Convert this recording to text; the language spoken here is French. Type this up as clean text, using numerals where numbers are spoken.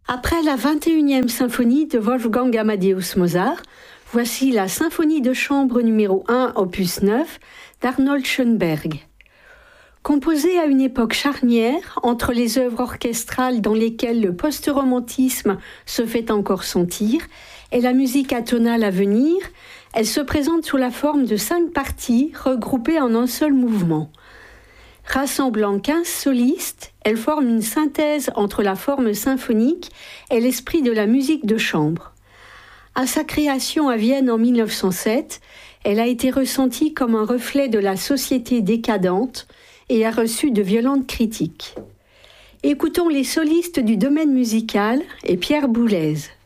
Après la 21e symphonie de Wolfgang Amadeus Mozart, voici la symphonie de chambre numéro 1, opus 9, d'Arnold Schönberg. Composée à une époque charnière entre les œuvres orchestrales dans lesquelles le post-romantisme se fait encore sentir et la musique atonale à venir, elle se présente sous la forme de 5 parties regroupées en un seul mouvement. Rassemblant 15 solistes, elle forme une synthèse entre la forme symphonique et l'esprit de la musique de chambre. À sa création à Vienne en 1907, elle a été ressentie comme un reflet de la société décadente et a reçu de violentes critiques. Écoutons les solistes du domaine musical et Pierre Boulez.